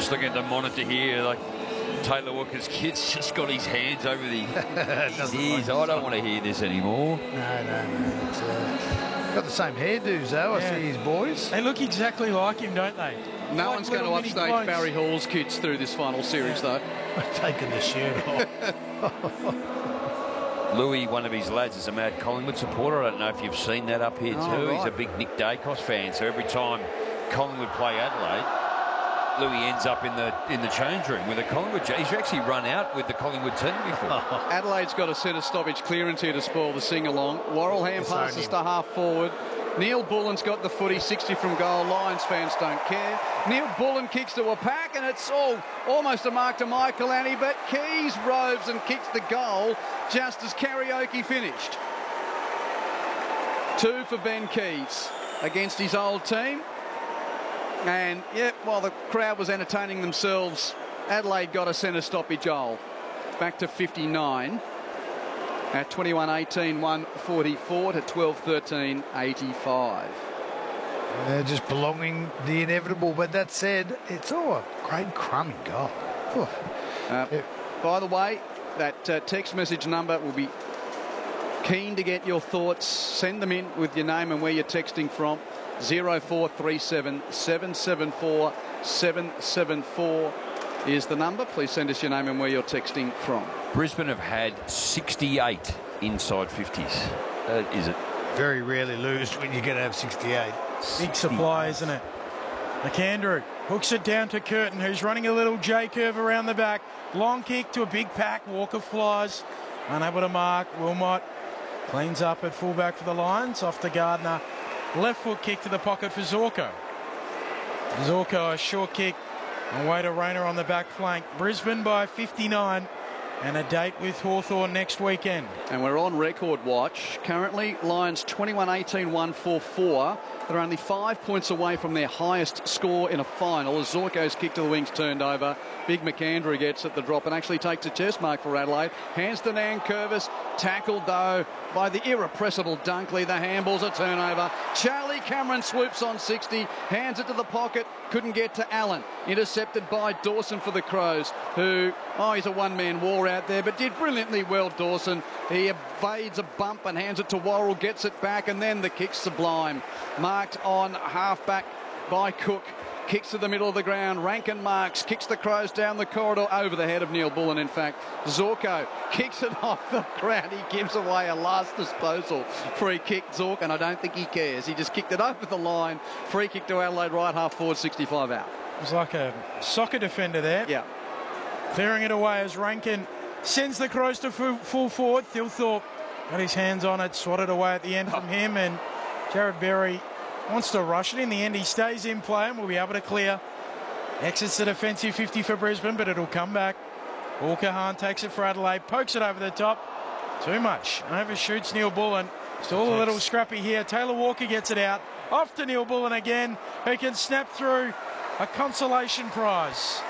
just looking at the monitor here, like Taylor Walker's kid's just got his hands over his ears. I don't want to hear this anymore. No. It's, got the same hairdos though. I see his boys. They look exactly like him, don't they? No one's going to upstage Barry Hall's kids through this final series, though. Taking the shirt off. Louis, one of his lads, is a mad Collingwood supporter. I don't know if you've seen that up here too. Right. He's a big Nick Dacos fan, so every time Collingwood play Adelaide, Louis ends up in the change room with a Collingwood. He's actually run out with the Collingwood team before. Adelaide's got a centre stoppage clearance here to spoil the sing-along. Warrelham passes to half forward. Neil Bullen's got the footy, 60 from goal. Lions fans don't care. Neil Bullen kicks to a pack, and it's almost a mark to Michael Annie, but Keys roves and kicks the goal just as Karaoke finished. 2 for Ben Keys against his old team. And, while the crowd was entertaining themselves, Adelaide got a centre stoppage goal. Back to 59. At 21-18, 144 to 12-13, 85. They're just belonging the inevitable, but that said, it's a great crummy goal. By the way, that text message number will be keen to get your thoughts. Send them in with your name and where you're texting from. 0437 774 774 is the number. Please send us your name and where you're texting from. Brisbane have had 68 inside 50s. Is it? Very rarely lose when you're going to have 68. Big supply, isn't it? McAndrew hooks it down to Curtin, who's running a little J-curve around the back. Long kick to a big pack. Walker flies. Unable to mark. Wilmot cleans up at fullback for the Lions. Off to Gardner. Left foot kick to the pocket for Zorko. Zorko, a short kick. Away to Rayner on the back flank. Brisbane by 59. And a date with Hawthorn next weekend. And we're on record watch. Currently, Lions 21-18, 144. They're only 5 points away from their highest score in a final as Zorko's kick to the wings turned over. Big McAndrew gets at the drop and actually takes a chest mark for Adelaide. Hands to Nankervis. Tackled, though, by the irrepressible Dunkley. The handball's a turnover. Charlie Cameron swoops on 60. Hands it to the pocket. Couldn't get to Allen. Intercepted by Dawson for the Crows, who, he's a one-man war out there, but did brilliantly well, Dawson. He evades a bump and hands it to Worrell, gets it back, and then the kick's sublime. Marked on half-back by Cook. Kicks to the middle of the ground. Rankin marks, kicks the Crows down the corridor over the head of Neil Bullen, in fact. Zorko kicks it off the ground. He gives away a last disposal. Free kick, Zorko, and I don't think he cares. He just kicked it over the line. Free kick to Adelaide right half forward, 65 out. It was like a soccer defender there. Yeah. Clearing it away as Rankin sends the Crows to full forward. Thilthorpe got his hands on it, swatted away at the end from him, and Jared Berry wants to rush it. In the end, he stays in play and will be able to clear. Exits the defensive 50 for Brisbane, but it'll come back. Walker-Hahn takes it for Adelaide, pokes it over the top. Too much. Overshoots Neil Bullen. Still a little scrappy here. Taylor Walker gets it out. Off to Neil Bullen again, who can snap through a consolation prize.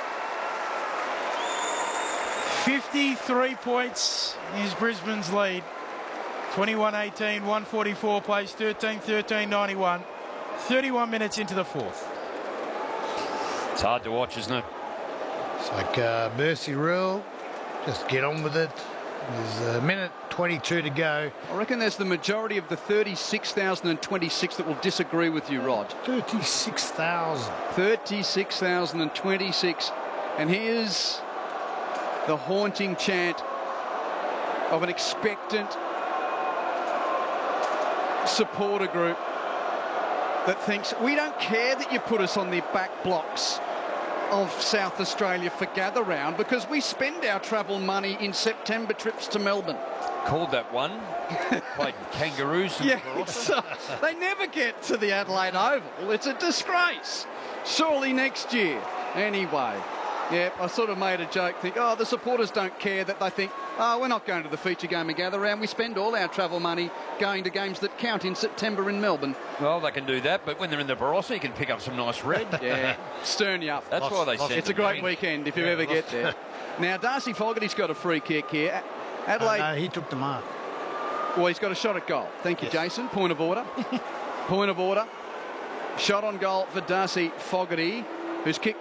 53 points is Brisbane's lead. 21-18, 144 plays 13-13, 91. 31 minutes into the fourth. It's hard to watch, isn't it? It's like Mercy rule. Just get on with it. There's a minute 22 to go. I reckon there's the majority of the 36,026 that will disagree with you, Rod. 36,000. 36,026. And here's the haunting chant of an expectant supporter group that thinks, we don't care that you put us on the back blocks of South Australia for gather round because we spend our travel money in September trips to Melbourne. Called that one. Played Kangaroos. And they never get to the Adelaide Oval. It's a disgrace. Surely next year. Anyway, I sort of made a joke, think, the supporters don't care, that they think, we're not going to the feature game and gather round. We spend all our travel money going to games that count in September in Melbourne. Well, they can do that, but when they're in the Barossa, you can pick up some nice red. Yeah, stern you up. That's why they send It's a great weekend if you ever get there. Now, Darcy Fogarty's got a free kick here. Adelaide... no, he took the mark. Well, he's got a shot at goal. Thank you, Jason. Point of order. Point of order. Shot on goal for Darcy Fogarty, whose kick